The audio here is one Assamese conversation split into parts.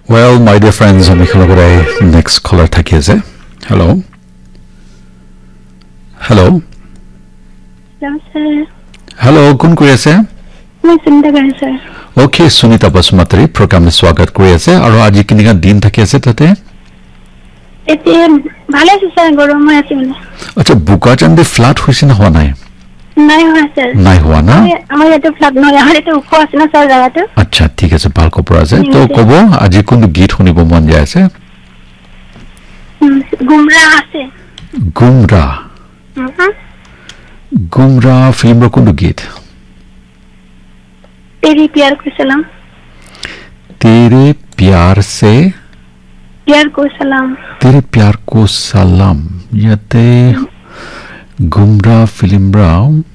Well, my dear friends, আমি খেলগৰে next caller থাকি আছে. Hello. Hello. Hello, কোন কৈ আছে? মই সুনিতা গাই স্যার. Okay, সুনিতা বসুমতাৰী প্ৰগ্ৰামত স্বাগত কৰি আছে আৰু আজি কিনিকা দিন থাকি আছে তাতে? এতে ভালে আছে স্যার, গৰম হৈ আছে মানে. আচ্ছা, বুকাচান্দে ফ্লাট হৈছে না হোৱা নাই? নাই হোৱা স্যার. নাই হোৱা না? আমাৰ ইয়াতে ফ্লাট নহয়, আমাৰ ইয়াতে ওখ আছে না স্যার জাগাটো. আচ্ছা, ঠিক আছে, ভাল খবৰ আছে. তো ক'ব আজি কোনটো গীত শুনিব মন যায় আছে? গুমৰা আছে. গুমৰা. গুমৰা ফিল্মৰ কোনটো গীত? तेरी प्यार को सलाम. तेरे प्यार से प्यार को सलाम. तेरे प्यार को सलाम. याते गुमरा फिल्मरा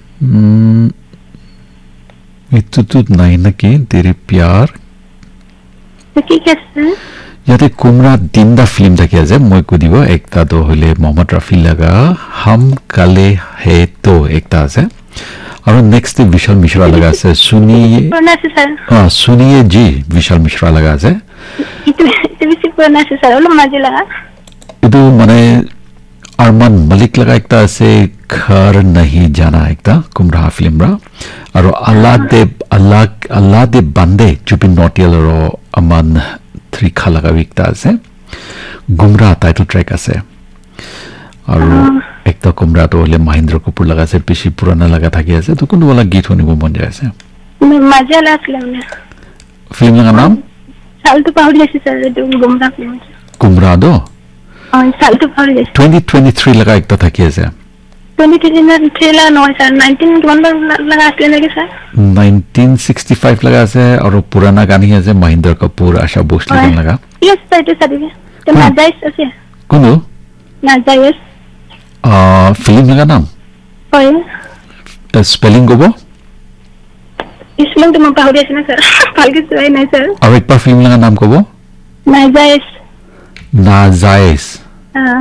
इतुत नहीं ना कि तेरे प्यार কি কৈছে? याते गुमरा दिंदा फिल्म था क्या जे मैं को दिवो एकता तो होले मोहम्मद रफी लगा हम काले है तो एकता से और नेक्स्ट विशाल मिश्रा लगा से सुनिए. हाँ, सुनिए जी, विशाल मिश्रा लगा से. itu bisa pernah sih saya belum maju lah. itu माने अरमान मलिक लगा एकता से घर नहीं जाना एकता गुमराह फिल्म रा और अल्लाह दे बंदे जुबिन नौटियाल रो अमान त्रिखा लगा एकता से गुमराह टाइटल ट्रैक আছে और एकता गुमराह तो होले महेंद्र कपूर लगा से पिछी पुराना लगा থাকি আছে তো কোন वाला गीत শুনিব মন যায় আছে? मजा लागला ना. फिल्म का नाम साल तो पाहुरी আছে স্যার, গুমরা ফিল্ম. गुमराह दो साल तो पाहुरी আছে. 2023 लगा एकता থাকি আছে. 2023 ला নহয় স্যার, 19 लगा আছে নাকি স্যার? 1965 लगा আছে और पुराना गानी है जे महेंद्र कपूर आशा भोसले लगा. यस स्যার, এটা সাদিবে. তো নাজাইস আছে. কোন नाजाइस फिल्म का नाम? হয়. स्पेलिंग को इसमें तो मैं पाहुरी আছে না স্যার, কালকে সবাই নাই স্যার. और एक बार फिल्म का नाम को नाजाइस. नाजाइस. हां,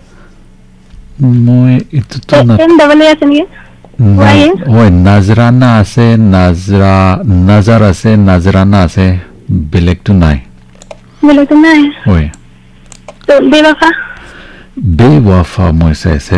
মই ইটো তো না এম ডবল এ আছে নি? ওই নাজরানা আছে, নাজার আছে, নাজরানা আছে, বেলেগ তো নাই. বলে তো নাই. ওই তো বেওয়াফা. बेवफा मोसे से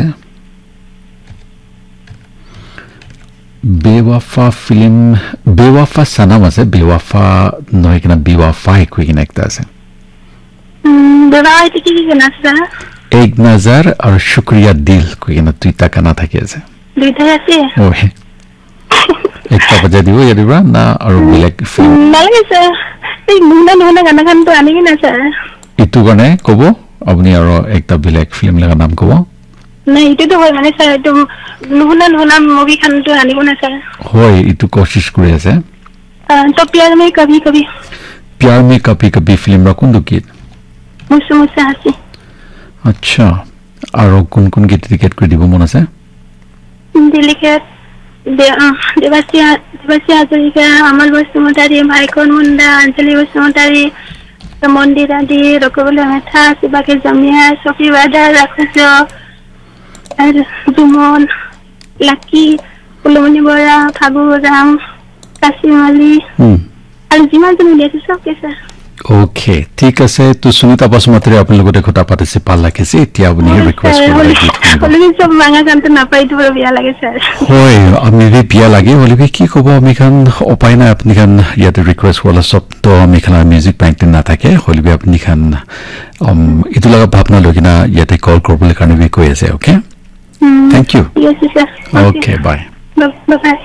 बेवफा फिल्म बेवफा सनम আছে बेवफा নহয় কিনা बेवफा একই কিনা একটা আছে. বেওয়াফা কি কিনা আছে? एक नजर और शुक्रिया दिल कोई কিনা দুইটা কানা থাকি আছে. দুইটা আছে? ওই একটা বাজে দিব ইয়াদিবা না আর বেলেগ ফিল্ম নালাগে স্যার. এই নুনা গানা গান তো আনি কিনা স্যার. ইটো গানে কব আপনি আর একটা বেলেগ ফিল্ম লাগা নাম কব? नहीं इतो तो হয় মানে স্যার, তো নুনা মুভি খান তো আনিব না স্যার. হয়, ইটো কোশিশ কৰি আছে. तो प्यार में कभी कभी फिल्म रा কোন গীত? मुझसे हंसी. আচ্ছা, আর কোন গীত টিকেট কৰি দিব মন আছে? ডিলিকেট দেবাসিয়া হাজৰিকা, অমল বসুমতাৰী, ভাইকন মুণ্ডা, অঞ্জলি বসুমতাৰী, মন্দিৰা দি, ৰকবলৈ মেথা, শিবাকে জমিয়া, চফি বাদা, ৰাক্ষস, জুমন, লাকি, ফুলমণি বৰা, ফাগু ৰাম, কাশিম আলী আৰু যিমানজন উলিয়াইছে চব কেছা. ওকে, ঠিক আছে. তো সুনিতা বসুমতাৰী আপোনাৰ লগতে কথা পাতিছে, ভাল লাগিছে. এতিয়া আপুনি ৰিকুৱেষ্ট কৰিলে গীত শুনিব. চব মাঙা গানটো নাপাই দিব, বিয়া লাগে স্যার. হয়, আমি বিয়া লাগে হলে কি কব, আমি খান উপায় নাই. আপনি খান ইয়াতে রিকোয়েস্ট করলে সব তো আমি খান মিউজিক ব্যাংকতে না থাকে হলে আপনি খান ইটো লগা ভাবনা লৈ কিনা ইয়াতে কল কৰিবলৈ কাৰণে কৈ আছে. Okay, thank U. Yes sir. Okay, বাই. Bye.